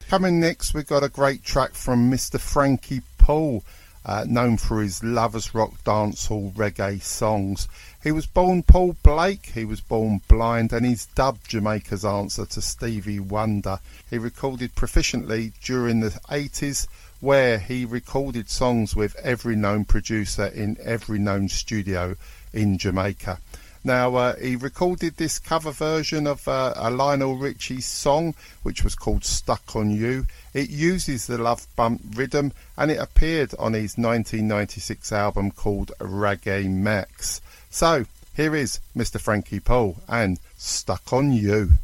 Coming next, we've got a great track from Mr. Frankie Paul, known for his lovers rock dancehall reggae songs. He was born Paul Blake, he was born blind, and he's dubbed Jamaica's answer to Stevie Wonder. He recorded proficiently during the 80s, where he recorded songs with every known producer in every known studio in Jamaica. Now, he recorded this cover version of a Lionel Richie song, which was called Stuck on You. It uses the love bump rhythm, and it appeared on his 1996 album called Reggae Max. So, here is Mr. Frankie Paul and Stuck on You.